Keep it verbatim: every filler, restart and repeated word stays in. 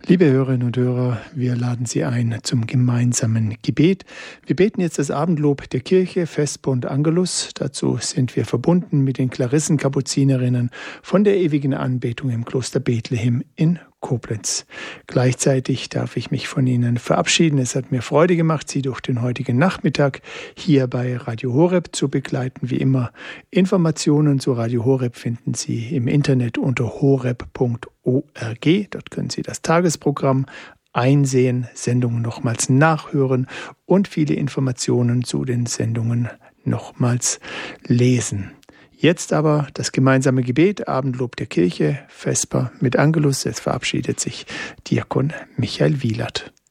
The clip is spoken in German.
Liebe Hörerinnen und Hörer, wir laden Sie ein zum gemeinsamen Gebet. Wir beten jetzt das Abendlob der Kirche, Vesper und Angelus. Dazu sind wir verbunden mit den Klarissenkapuzinerinnen von der ewigen Anbetung im Kloster Bethlehem in Koblenz. Gleichzeitig darf ich mich von Ihnen verabschieden. Es hat mir Freude gemacht, Sie durch den heutigen Nachmittag hier bei Radio Horeb zu begleiten. Wie immer, Informationen zu Radio Horeb finden Sie im Internet unter horeb punkt org. Dort können Sie das Tagesprogramm einsehen, Sendungen nochmals nachhören und viele Informationen zu den Sendungen nochmals lesen. Jetzt aber das gemeinsame Gebet, Abendlob der Kirche, Vesper mit Angelus. Jetzt verabschiedet sich Diakon Michael Wielert.